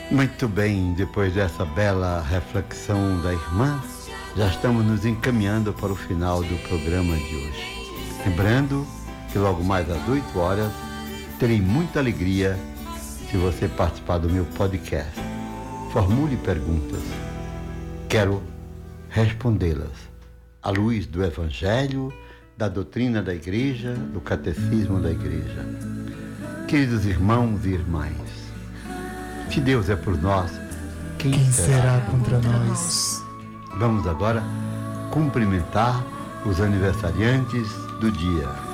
Muito bem, depois dessa bela reflexão da irmã, já estamos nos encaminhando para o final do programa de hoje. Lembrando que logo mais às 8 horas terei muita alegria se você participar do meu podcast. Formule perguntas. Quero respondê-las à luz do Evangelho, da doutrina da Igreja, do Catecismo da Igreja. Queridos irmãos e irmãs, se Deus é por nós, quem será contra nós? Vamos agora cumprimentar os aniversariantes do dia.